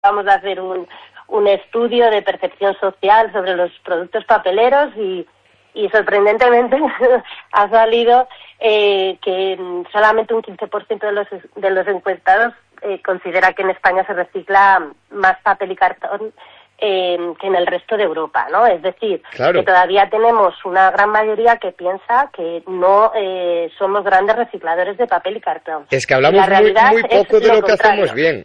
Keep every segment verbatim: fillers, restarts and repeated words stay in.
vamos a hacer un, un estudio de percepción social sobre los productos papeleros y, y sorprendentemente ha salido eh, que solamente un quince por ciento de los, de los encuestados eh, considera que en España se recicla más papel y cartón eh, que en el resto de Europa, ¿no? Es decir, claro, que todavía tenemos una gran mayoría que piensa que no eh, somos grandes recicladores de papel y cartón. Es que hablamos muy, muy poco de lo, lo que hacemos bien.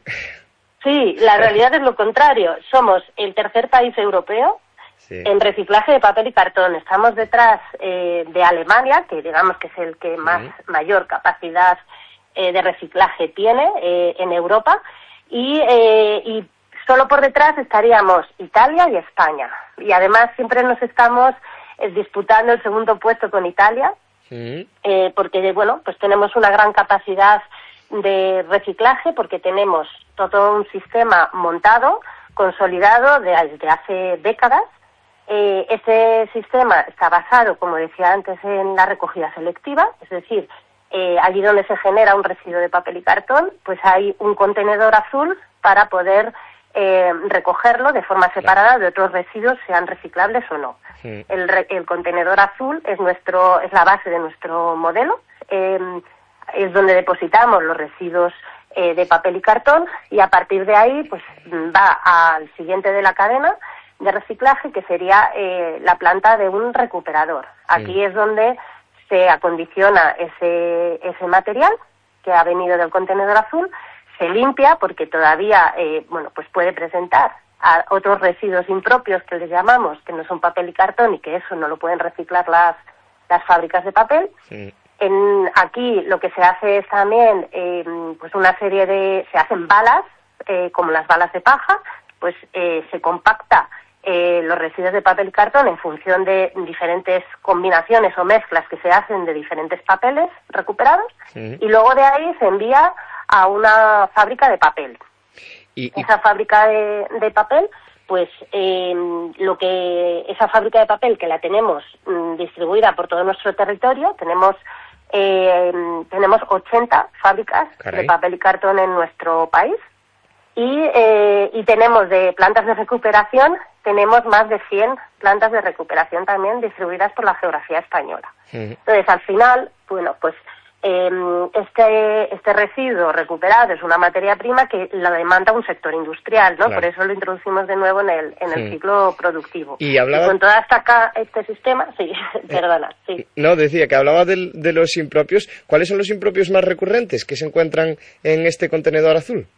Sí, la realidad es lo contrario. Somos el tercer país europeo sí. en reciclaje de papel y cartón. Estamos detrás eh, de Alemania, que digamos que es el que más sí. mayor capacidad eh, de reciclaje tiene eh, en Europa, y, eh, y solo por detrás estaríamos Italia y España. Y además siempre nos estamos eh, disputando el segundo puesto con Italia, sí. eh, porque bueno, pues tenemos una gran capacidad de reciclaje, porque tenemos todo un sistema montado, consolidado desde hace décadas. Eh, ese sistema está basado, como decía antes, en la recogida selectiva, es decir, eh, allí donde se genera un residuo de papel y cartón, pues hay un contenedor azul para poder eh, recogerlo de forma separada claro. de otros residuos, sean reciclables o no. Sí. El, re el contenedor azul es nuestro es la base de nuestro modelo. Eh, es donde depositamos los residuos eh, de papel y cartón, y a partir de ahí pues va al siguiente de la cadena de reciclaje, que sería eh, la planta de un recuperador. Aquí sí. es donde se acondiciona ese, ese material que ha venido del contenedor azul, se limpia porque todavía eh, bueno pues puede presentar a otros residuos impropios que les llamamos, que no son papel y cartón, y que eso no lo pueden reciclar las, las fábricas de papel. Sí. En, aquí lo que se hace es también eh, pues una serie de... se hacen balas, eh, como las balas de paja, pues eh, se compacta eh, los residuos de papel y cartón en función de diferentes combinaciones o mezclas que se hacen de diferentes papeles recuperados, sí. y luego de ahí se envía a una fábrica de papel. ¿Y, y... Esa fábrica de, de papel, pues eh, lo que esa fábrica de papel, que la tenemos mm, distribuida por todo nuestro territorio, tenemos Eh, tenemos ochenta fábricas Caray. de papel y cartón en nuestro país, y, eh, y tenemos de plantas de recuperación, tenemos más de cien plantas de recuperación también distribuidas por la geografía española. Sí. Entonces, al final, bueno, pues eh, este, este residuo recuperado es una materia prima que la demanda un sector industrial, ¿no? Claro. Por eso lo introducimos de nuevo en el, en el sí. ciclo productivo. Y, hablaba... y con todo esta, este sistema, sí, perdona, sí. No, decía que hablaba de, de los impropios. ¿Cuáles son los impropios más recurrentes que se encuentran en este contenedor azul?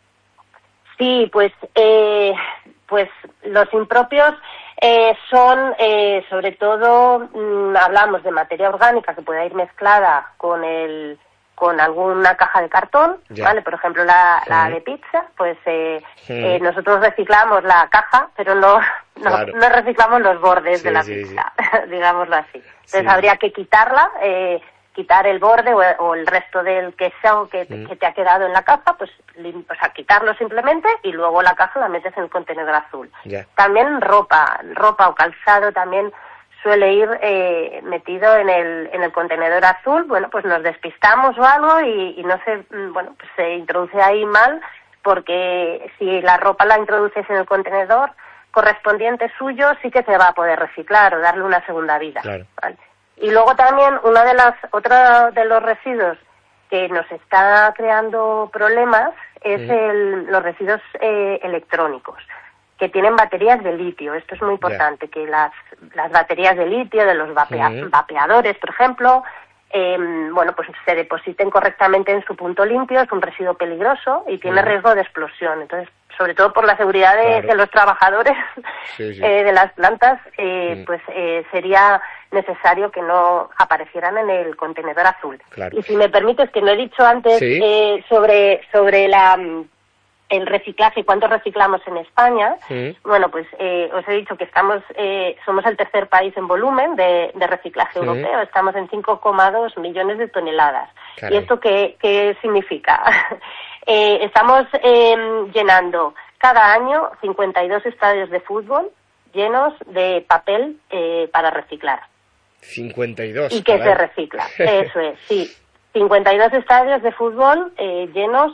Sí, pues, eh, pues los impropios eh, son, eh, sobre todo, mmm, hablamos de materia orgánica que pueda ir mezclada con el con alguna caja de cartón, ya. ¿vale? Por ejemplo, la, sí. la de pizza, pues eh, sí. eh, nosotros reciclamos la caja, pero no no, claro. no reciclamos los bordes sí, de la sí, pizza, sí. digámoslo así. Entonces sí. habría que quitarla, eh, quitar el borde o, o el resto del queso que, mm. que te ha quedado en la caja, pues o sea, quitarlo simplemente, y luego la caja la metes en el contenedor azul. Yeah. También ropa, ropa o calzado también suele ir eh, metido en el en el contenedor azul. Bueno, pues nos despistamos o algo y, y no se, bueno, pues se introduce ahí mal, porque si la ropa la introduces en el contenedor correspondiente suyo, sí que se va a poder reciclar o darle una segunda vida. Claro. ¿Vale? Y luego también una de las otro de los residuos que nos está creando problemas es sí. el, los residuos eh, electrónicos, que tienen baterías de litio. Esto es muy importante, yeah. que las, las baterías de litio de los vapea, sí. vapeadores, por ejemplo, eh, bueno, pues se depositen correctamente en su punto limpio. Es un residuo peligroso y tiene sí. riesgo de explosión. Entonces, sobre todo por la seguridad de, claro. de los trabajadores sí, sí. Eh, de las plantas, eh, sí. pues eh, sería necesario que no aparecieran en el contenedor azul. Claro. Y si me permites, que no he dicho antes sí. eh, sobre sobre la el reciclaje, cuánto reciclamos en España. Sí. Bueno, pues eh, os he dicho que estamos eh, somos el tercer país en volumen de, de reciclaje sí. europeo. Estamos en cinco coma dos millones de toneladas. Caray. ¿Y esto qué, qué significa? eh, estamos eh, llenando cada año cincuenta y dos estadios de fútbol llenos de papel eh, para reciclar. cincuenta y dos. Y que caray. se recicla. Eso es, sí. cincuenta y dos estadios de fútbol eh, llenos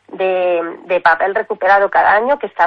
de, de papel recuperado cada año, que está